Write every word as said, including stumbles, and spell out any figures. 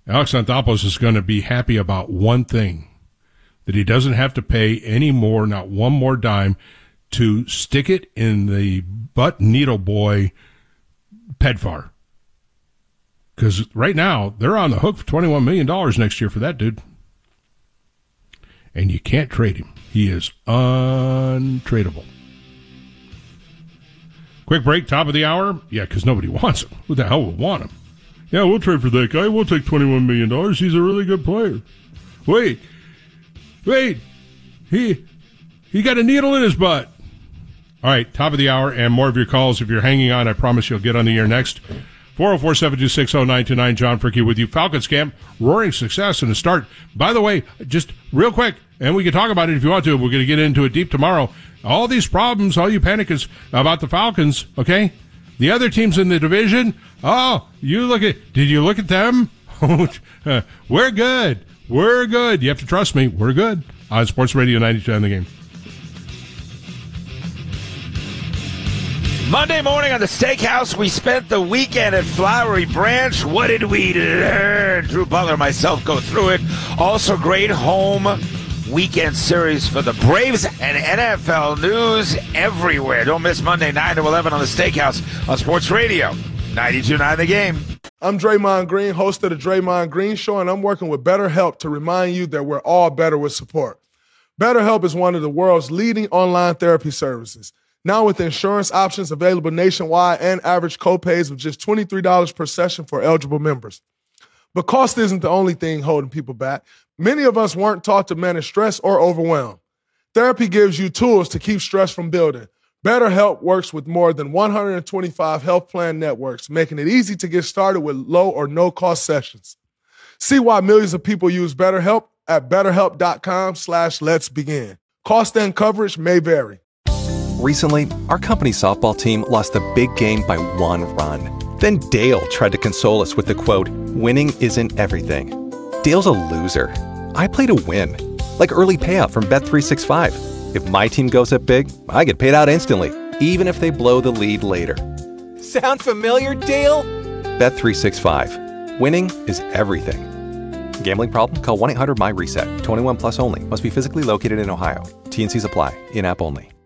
Alex Anthopoulos is going to be happy about one thing, that he doesn't have to pay any more, not one more dime, to stick it in the butt needle boy Pedfar. Because right now, they're on the hook for twenty-one million dollars next year for that dude. And you can't trade him. He is untradeable. Quick break, top of the hour. Yeah, because nobody wants him. Who the hell would want him? Yeah, we'll trade for that guy. We'll take twenty-one million dollars. He's a really good player. Wait. Wait. He, he got a needle in his butt. All right, top of the hour and more of your calls. If you're hanging on, I promise you'll get on the air next. four oh four, seven two six, oh nine two nine, John Fricke with you. Falcons camp, roaring success and a start. By the way, just real quick, and we can talk about it if you want to. We're going to get into it deep tomorrow. All these problems, all you panickers about the Falcons, okay? The other teams in the division, oh, you look at, did you look at them? We're good. We're good. You have to trust me. We're good. On Sports Radio ninety-two on the Game. Monday morning on the Steakhouse, we spent the weekend at Flowery Branch. What did we learn? Drew Butler and myself go through it. Also, great home weekend series for the Braves and N F L news everywhere. Don't miss Monday, nine to eleven on the Steakhouse on Sports Radio ninety-two point nine The Game. I'm Draymond Green, host of the Draymond Green Show, and I'm working with BetterHelp to remind you that we're all better with support. BetterHelp is one of the world's leading online therapy services. Now with insurance options available nationwide and average copays of just twenty-three dollars per session for eligible members. But cost isn't the only thing holding people back. Many of us weren't taught to manage stress or overwhelm. Therapy gives you tools to keep stress from building. BetterHelp works with more than one hundred twenty-five health plan networks, making it easy to get started with low or no-cost sessions. See why millions of people use BetterHelp at betterhelp.com slash let's begin. Cost and coverage may vary. Recently, our company softball team lost a big game by one run. Then Dale tried to console us with the quote, "Winning isn't everything." Dale's a loser. I play to win. Like early payout from Bet three sixty-five. If my team goes up big, I get paid out instantly, even if they blow the lead later. Sound familiar, Dale? Bet three sixty-five. Winning is everything. Gambling problem? Call one eight hundred M Y RESET. twenty-one plus only. Must be physically located in Ohio. T and C's apply. In-app only.